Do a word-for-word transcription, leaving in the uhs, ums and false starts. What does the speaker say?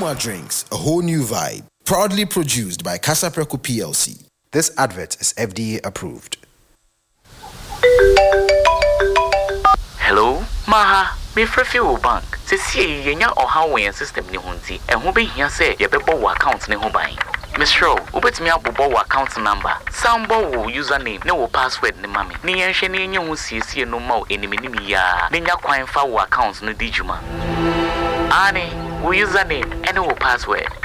Jumwa Drinks, a whole new vibe. Proudly produced by Casapreco P L C. This advert is F D A approved. Hello, Maha. Me frefio bank. Se see yenya or how we system ni hunti. And who be here say ye bebo account ni hobai. Miss Rowe, ubet me up bobo account number. Sambo wo username, no password ni mami. Ni yenshe ni yenye hu sisi no mau enimi ni mi ya. Ni nya kwa infa wo account no dijuma. Ane, wo username and wo password.